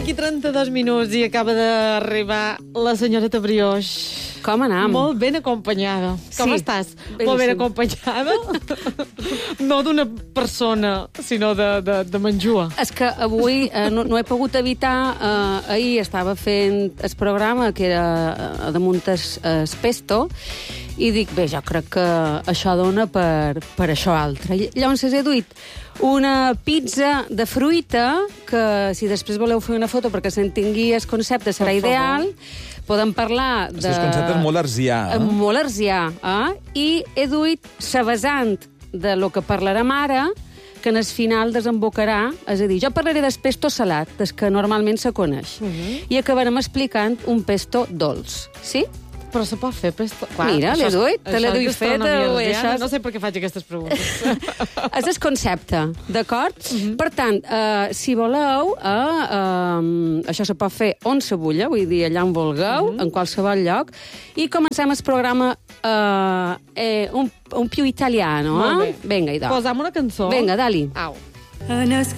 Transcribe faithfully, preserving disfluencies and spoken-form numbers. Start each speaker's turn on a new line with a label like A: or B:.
A: Aquí trenta-dos minuts i acaba d'arribar la senyora Tabrioix.
B: Com anam?
A: Molt ben acompanyada. Com
B: Sí,
A: estàs?
B: beníssim.
A: Molt ben acompanyada? No d'una persona, sinó de, de, de menjua.
B: És que avui eh, no, no he pogut evitar... Eh, ahir estava fent el programa que era eh, damunt es, es pesto i dic, bé, jo crec que això dona per, per això altre. Llavors he duit una pizza de fruita que, si després voleu fer una foto perquè s'entengui el concepte, serà
A: Per
B: ideal. Podem parlar de...
C: El concepte és molt arsià, eh?
B: Molt arsià, eh? I he duit sa vessant de lo que parlarem ara, que en el final desembocarà, és a dir, jo parlaré del pesto salat, des que normalment se coneix, uh -huh. i acabarem explicant un pesto dolç, sí?
A: Però se pot fer pesto... Clar,
B: Mira, l'he duit, te l'he duit feta.
A: Això... No sé per què faig aquestes preguntes.
B: És el concepte, d'acord? Uh -huh. Per tant, uh, si voleu, uh, uh, això se pot fer on se bulla, vull dir, allà on vulgueu, uh -huh. en qualsevol lloc, i comencem el programa uh, eh, un, un più italiano, eh?
A: Molt bé.
B: Vinga, idò.
A: Posam una cançó.
B: Vinga, dali.
A: Au.
D: En el